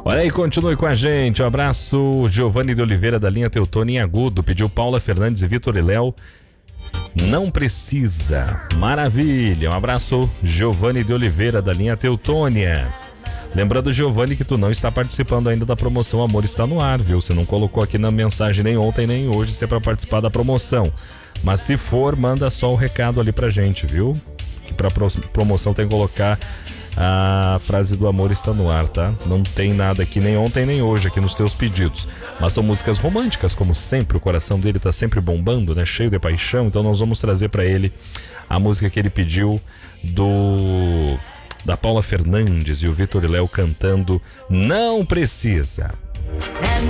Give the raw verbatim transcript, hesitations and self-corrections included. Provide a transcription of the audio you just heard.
Olha aí, continue com a gente. Um abraço, Giovanni de Oliveira, da linha Teutônia em Agudo. Pediu Paula Fernandes e Vitor e Léo. Não precisa. Maravilha. Um abraço, Giovanni de Oliveira, da linha Teutônia. Lembrando, Giovanni, que tu não está participando ainda da promoção Amor Está no Ar, viu? Você não colocou aqui na mensagem nem ontem nem hoje se é para participar da promoção. Mas se for, manda só o recado ali pra gente, viu? Que pra promoção tem que colocar a frase do Amor Está no Ar, tá? Não tem nada aqui nem ontem nem hoje aqui nos teus pedidos. Mas são músicas românticas, como sempre. O coração dele tá sempre bombando, né? Cheio de paixão. Então nós vamos trazer pra ele a música que ele pediu do... da Paula Fernandes e o Vitor e Léo cantando Não Precisa.